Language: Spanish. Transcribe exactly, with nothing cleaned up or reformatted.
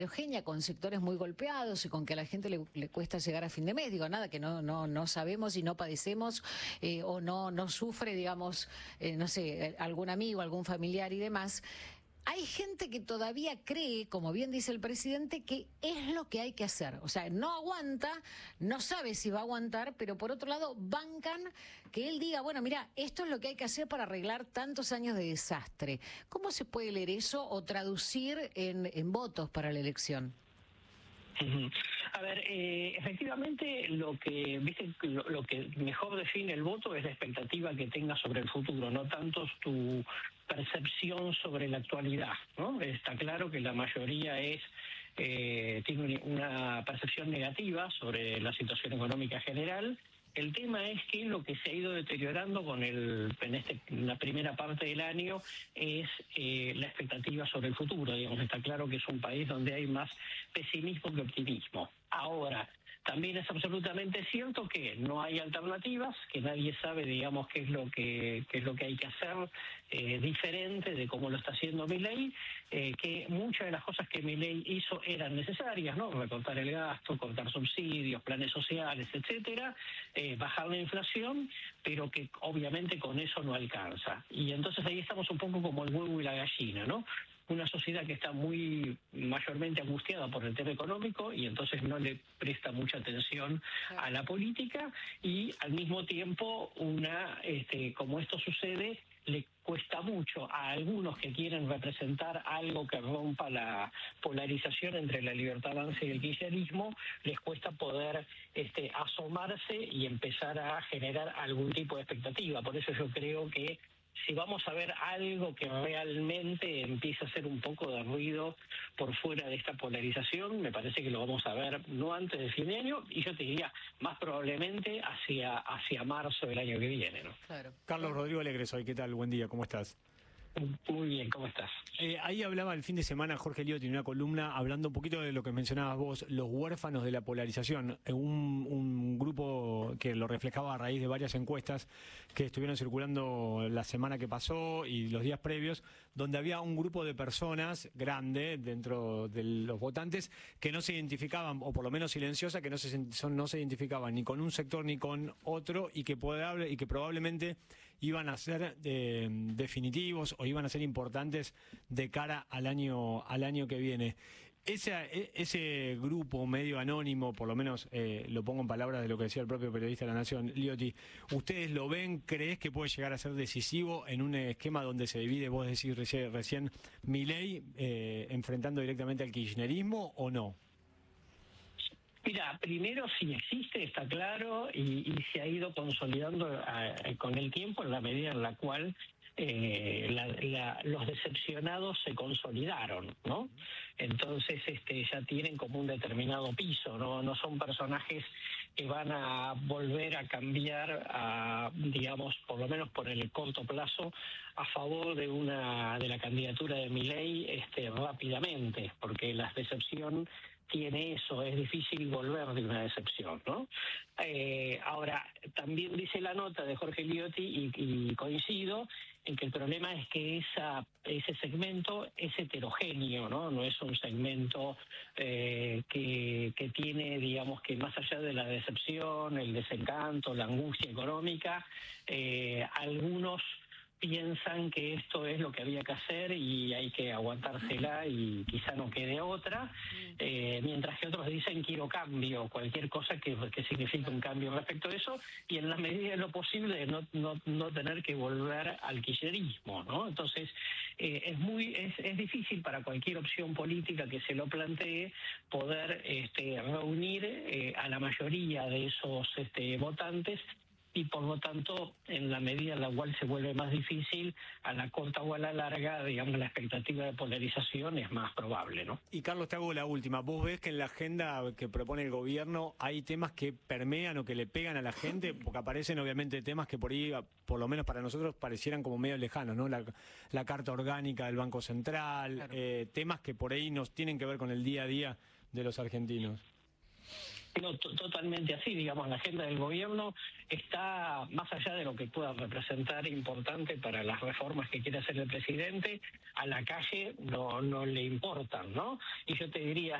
heterogénea, con sectores muy golpeados y con que a la gente le, le cuesta llegar a fin de mes. Digo, nada que no no no sabemos y no padecemos eh, o no no sufre, digamos, eh, no sé, algún amigo, algún familiar y demás. Hay gente que todavía cree, como bien dice el presidente, que es lo que hay que hacer. O sea, no aguanta, no sabe si va a aguantar, pero por otro lado bancan que él diga, bueno, mira, esto es lo que hay que hacer para arreglar tantos años de desastre. ¿Cómo se puede leer eso o traducir en, en votos para la elección? A ver, eh, efectivamente lo que viste lo, lo que mejor define el voto es la expectativa que tengas sobre el futuro, no tanto tu percepción sobre la actualidad, ¿no? Está claro que la mayoría es eh, tiene una percepción negativa sobre la situación económica general. El tema es que lo que se ha ido deteriorando con el en, este, en la primera parte del año es eh, la expectativa sobre el futuro. Digamos, está claro que es un país donde hay más pesimismo que optimismo. Ahora, también es absolutamente cierto que no hay alternativas, que nadie sabe, digamos, qué es lo que qué es lo que hay que hacer eh, diferente de cómo lo está haciendo Milei, eh, que muchas de las cosas que Milei hizo eran necesarias, ¿no? Recortar el gasto, cortar subsidios, planes sociales, etcétera, eh, bajar la inflación, pero que obviamente con eso no alcanza. Y entonces ahí estamos un poco como el huevo y la gallina, ¿no? Una sociedad que está muy mayormente angustiada por el tema económico y entonces no le presta mucha atención a la política, y al mismo tiempo una este, como esto sucede, le cuesta mucho a algunos que quieren representar algo que rompa la polarización entre la Libertad Avanza y el kirchnerismo, les cuesta poder este, asomarse y empezar a generar algún tipo de expectativa. Por eso yo creo que si vamos a ver algo que realmente empieza a hacer un poco de ruido por fuera de esta polarización, me parece que lo vamos a ver no antes de fin de año, y yo te diría más probablemente hacia hacia marzo del año que viene, ¿no? Claro. Carlos Rodrigo Alegre soy, ¿qué tal? Buen día, ¿cómo estás? Muy bien, ¿cómo estás? Eh, ahí hablaba el fin de semana Jorge Liotti en una columna hablando un poquito de lo que mencionabas vos, los huérfanos de la polarización, un, un grupo que lo reflejaba a raíz de varias encuestas que estuvieron circulando la semana que pasó y los días previos, donde había un grupo de personas grande dentro de los votantes que no se identificaban, o por lo menos silenciosa, que no se, no se identificaban ni con un sector ni con otro, y que, probable, y que probablemente iban a ser eh, definitivos o iban a ser importantes de cara al año al año que viene. Ese, ese grupo medio anónimo, por lo menos eh, lo pongo en palabras de lo que decía el propio periodista de La Nación, Liotti, ¿ustedes lo ven? ¿Crees que puede llegar a ser decisivo en un esquema donde se divide, vos decís recién, recién Milei eh, enfrentando directamente al kirchnerismo, o no? Mira, primero sí existe, está claro, y, y se ha ido consolidando a, con el tiempo en la medida en la cual Eh, la, la, los decepcionados se consolidaron, ¿no? Entonces este, ya tienen como un determinado piso, no no son personajes que van a volver a cambiar, a, digamos, por lo menos por el corto plazo, a favor de una de la candidatura de Milei este, rápidamente, porque la decepción tiene eso, es difícil volver de una decepción, ¿no? Eh, ahora, también dice la nota de Jorge Liotti, y, y coincido, en que el problema es que esa ese segmento es heterogéneo, ¿no? No es un segmento eh, que, que tiene, digamos, que más allá de la decepción, el desencanto, la angustia económica, eh, algunos piensan que esto es lo que había que hacer y hay que aguantársela y quizá no quede otra, eh, mientras que otros dicen quiero cambio, cualquier cosa que, que signifique un cambio respecto a eso, y en la medida de lo posible no, no, no tener que volver al kirchnerismo, ¿no? Entonces eh, es muy es, es difícil para cualquier opción política que se lo plantee poder este, reunir eh, a la mayoría de esos este, votantes, y por lo tanto, en la medida en la cual se vuelve más difícil, a la corta o a la larga, digamos, la expectativa de polarización es más probable, ¿no? Y Carlos, te hago la última. ¿Vos ves que en la agenda que propone el gobierno hay temas que permean o que le pegan a la gente? Porque aparecen obviamente temas que por ahí, por lo menos para nosotros, parecieran como medio lejanos, ¿no? La, la Carta Orgánica del Banco Central, claro. eh, temas que por ahí nos tienen que ver con el día a día de los argentinos. No, to- totalmente así, digamos, la agenda del gobierno está más allá de lo que pueda representar importante para las reformas que quiere hacer el presidente, a la calle no no le importan, ¿no? Y yo te diría,